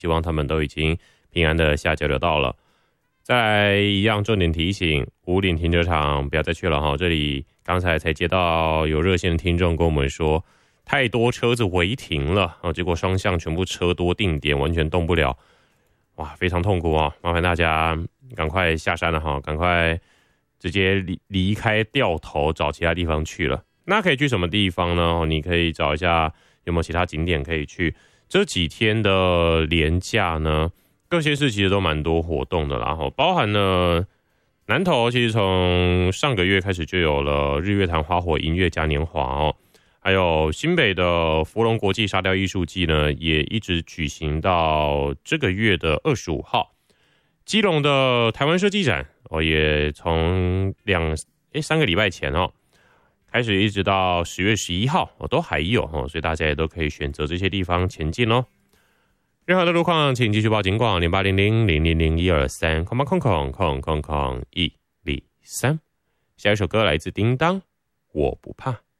希望他们都已经平安的下交流道了。再来一样重点提醒，武岭停车场不要再去了哈，这里刚才才接到有热线的听众跟我们说，太多车子违停了，结果双向全部车多定点，完全动不了，哇，非常痛苦啊！麻烦大家赶快下山了哈，赶快直接离开掉头找其他地方去了。那可以去什么地方呢？你可以找一下有没有其他景点可以去。这几天的连假呢，各县市其实都蛮多活动的啦，包含了南投，其实从上个月开始就有了日月潭花火音乐嘉年华哦，还有新北的福隆国际沙雕艺术季呢，也一直举行到这个月的25号。基隆的台湾设计展也从3个礼拜前开始一直到10月11号都还有所以大家也都可以选择这些地方前进哦。任何的路况请继续报警广0800000123空103。下一首歌来自叮当，我不怕。